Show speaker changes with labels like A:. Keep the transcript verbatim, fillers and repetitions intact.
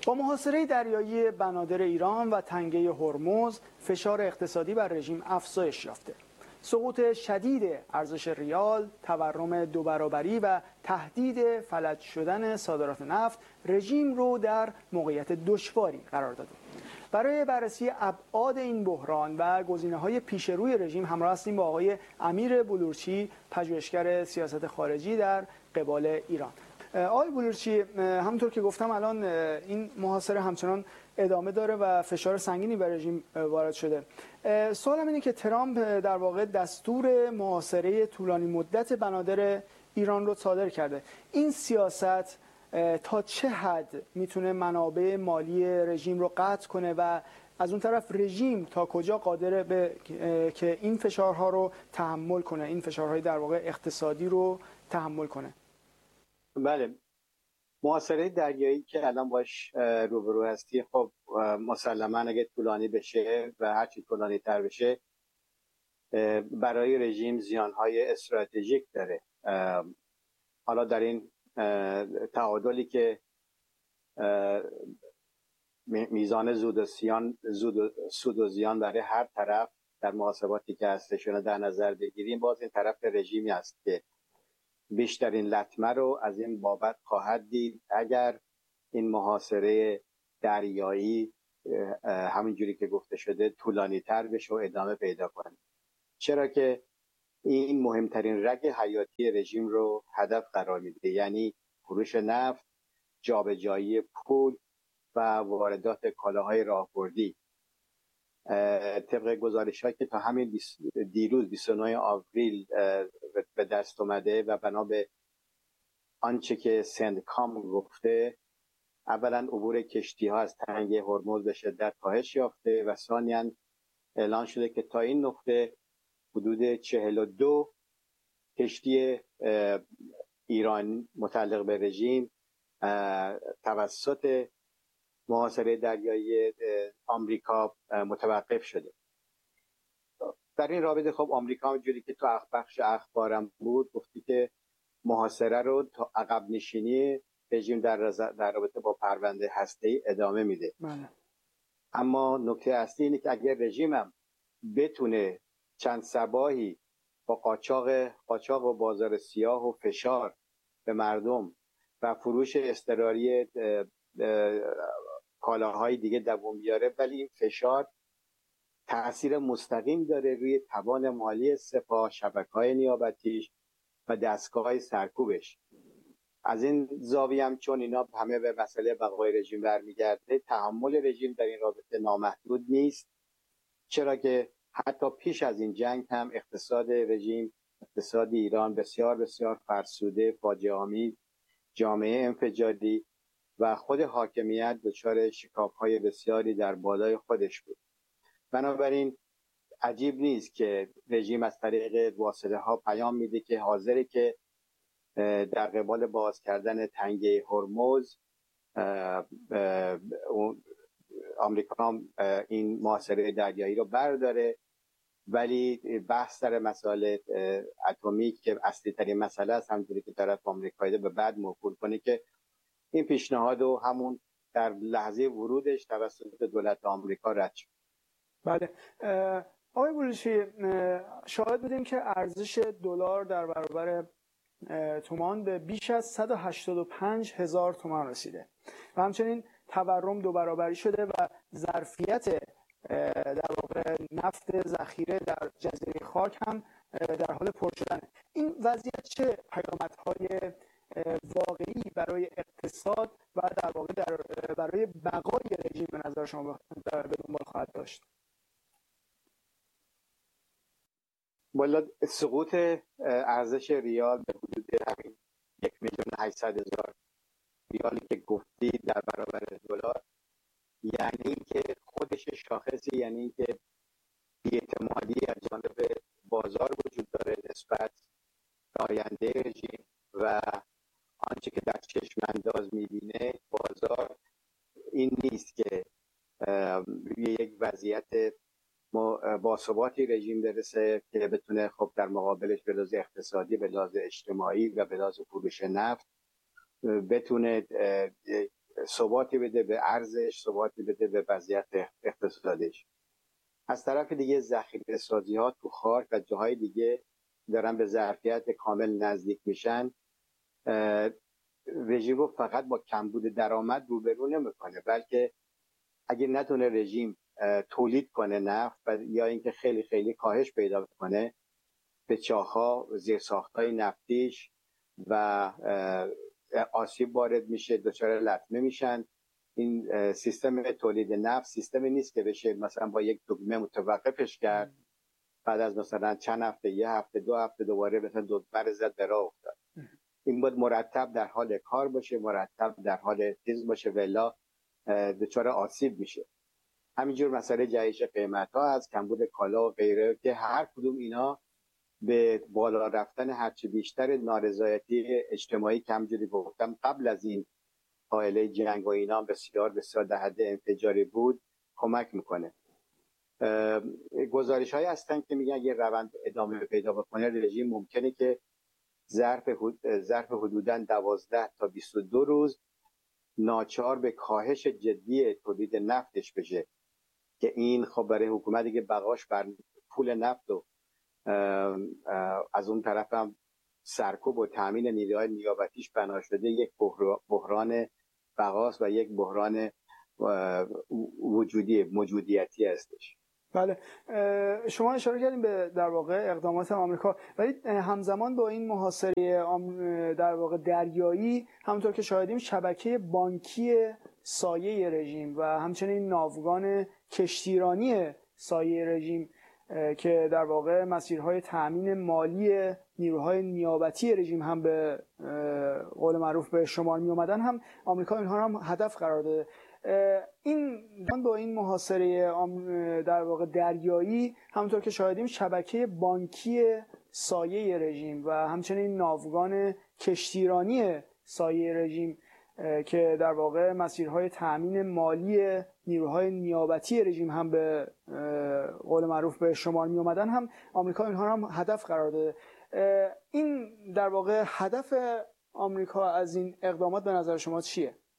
A: با محاصره دریایی بنادر ایران و تنگه هرمز فشار اقتصادی بر رژیم افزایش یافته. سقوط شدید ارزش ریال، تورم دو برابری و تهدید فلج شدن صادرات نفت رژیم رو در موقعیت دشواری قرار داده. برای بررسی ابعاد این بحران و گزینه‌های پیش روی رژیم همراه هستیم با آقای امیر بلورچی، پژوهشگر سیاست خارجی در قبال ایران. آقای بلورچی، همونطور که گفتم الان این محاصره همچنان ادامه داره و فشار سنگینی بر رژیم وارد شده. سوالم اینه که ترامپ در واقع دستور محاصره طولانی مدت بنادر ایران رو صادر کرده. این سیاست تا چه حد میتونه منابع مالی رژیم رو قطع کنه و از اون طرف رژیم تا کجا قادره به که این فشارها رو تحمل کنه، این فشارهای در واقع اقتصادی رو تحمل کنه؟
B: بله، محاصره دریایی که الان باش روبرو هستی خب مسلما اگه طولانی بشه و هرچی طولانی تر بشه برای رژیم زیانهای استراتژیک داره. حالا در این تعادلی که میزان زود و زیان زود سود و زیان برای هر طرف در محاسباتی که هستشون در نظر بگیریم، باز این طرف رژیمی است که بیشترین لطمه رو از این بابت خواهد دید اگر این محاصره دریایی همینجوری که گفته شده طولانی تر بشه و ادامه پیدا کنه. چرا که این مهمترین رگ حیاتی رژیم رو هدف قرار میده، یعنی فروش نفت، جابجایی پول و واردات کالاهای راهبردی. طبق گزارش‌هایی که تا همین دیروز بیست و نه آوریل به دست اومده و بنا به آنچه که سندکام گفته، اولا عبور کشتی‌ها از تنگه هرمز به شدت کاهش یافته و ثانیاً اعلان شده که تا این نقطه حدود چهل و دو کشتی ایران متعلق به رژیم توسط محاصره دریایی آمریکا متوقف شده. در این رابطه خب آمریکا همونجوری که تو بخش اخبارم بود گفتی که محاصره رو تا عقب نشینی رژیم در در رابطه با پرونده هسته‌ای ادامه میده.
A: بله.
B: اما نکته اصلی اینه که اگر رژیمم بتونه چند صباحی با قاچاق قاچاق و بازار سیاه و فشار به مردم و فروش اضطراری کالاهای دیگه دوام بیاره، ولی این فشار تأثیر مستقیم داره روی توان مالی سپاه، شبکه‌های نیابتیش و دستگاه‌های سرکوبش. از این زاویه هم چون اینا همه به مسئله بقای رژیم برمیگرده، تحمل رژیم در این رابطه نامحدود نیست، چرا که حتی پیش از این جنگ هم اقتصاد رژیم، اقتصاد ایران بسیار بسیار فرسوده، فاجعه آمیز، جامعه انفجاری و خود حاکمیت دچار شکاف‌های بسیاری در بالای خودش بود. بنابراین عجیب نیست که رژیم از طریق واسطه ها پیام میده که حاضره که در قبال باز کردن تنگه هرمز آمریکا این محاصره دریایی رو برداره، ولی بحث سر مسائل اتمی که اصلی ترین مسئله است همونجوری که طرف آمریکایی به بعد موکول کنه که این پیشنهاد رو همون در لحظه ورودش توسط دولت آمریکا رد شد.
A: بله. آقای بلورچی، شاهد بودیم که ارزش دلار در برابر تومان به بیش از صد و هشتاد و پنج هزار تومان رسیده و همچنین تورم دو برابری شده و ظرفیت در واقع نفت ذخیره در جزیره خاک هم در حال پر شدنه. این وضعیت چه پیامدهای واقعی برای اقتصاد و در واقع در برای بقای رژیم به نظر شما به دنبال خواهد داشت؟
B: والا سقوط ارزش ریال به حدود همین یک میلیون هشتصد هزار ریالی که گفتی در برابر دلار، یعنی که خودش شاخصی، یعنی که بی‌اعتمادی از جانب بازار وجود داره نسبت به آینده رژیم و آنچه که در چشم انداز میبینه بازار این نیست که یک وضعیت باثباتی رژیم برسه که بتونه خب در مقابلش به لحاظ اقتصادی، به لحاظ اجتماعی و به لحاظ فروش نفت بتونه ثباتی بده به ارزش، ثباتی بده به وضعیت اقتصادیش. از طرف دیگه ذخیره سازی ها تو خاک و جاهای دیگه دارن به ظرفیت کامل نزدیک میشن. رژیم رو فقط با کمبود درآمد روبرو نمیکنه، بلکه اگه نتونه رژیم تولید کنه نفت و یا اینکه خیلی خیلی کاهش پیدا کنه، به چاه‌ها، زیرساخت‌های نفتیش و آسیب وارد میشه، دچار لطمه میشن. این سیستم تولید نفت سیستمی نیست که بشه مثلا با یک دگمه متوقفش کرد، بعد از مثلا چند هفته، یه هفته، دو هفته دوباره مثلا دگمه رو زد به راه افتاد. این باید مرتب در حال کار باشه، مرتب در حال تیز باشه، ولا دچار آسیب میشه. همینجور مسئله جهش قیمت ها از کمبود کالا و غیره که هر کدوم اینا به بالا رفتن هرچی بیشتر نارضایتی اجتماعی که همجوری گفتم قبل از این حائله جنگ و اینا بسیار بسیار در حد انفجاری بود کمک میکنه. گزارش های هستن که میگن اگه روند ادامه پیدا بکنه رژیم ممکنه که ظرف ظرف حدوداً دوازده تا بیست و دو روز ناچار به کاهش جدی تولید نفتش بشه که این خب برای حکومتی که بقاش بر پول نفت و از اون طرف هم سرکوب و تامین نیروهای نیابتیش بنا شده یک بحران بقاست و یک بحران وجودی موجودیتی هستش.
A: بله، شما اشاره کردیم به در واقع اقدامات آمریکا، ولی همزمان با این محاصره در واقع دریایی همونطور که شاهدیم شبکه بانکی سایه رژیم و همچنین ناوگان کشتیرانی سایه رژیم که در واقع مسیرهای تأمین مالی نیروهای نیابتی رژیم هم به قول معروف به شمار می اومدن، هم آمریکا اینها هم هدف قرار داده. این با این محاصره در واقع دریایی همونطور که شاهدیم شبکه بانکی سایه رژیم و همچنین ناوگان کشتیرانی سایه رژیم که در واقع مسیرهای تأمین مالی نیروهای نیابتی رژیم هم به قول معروف به شمار می اومدن، هم آمریکا اینها هم هدف قرار داده. این در واقع هدف آمریکا از این اقدامات به نظر شما چیه؟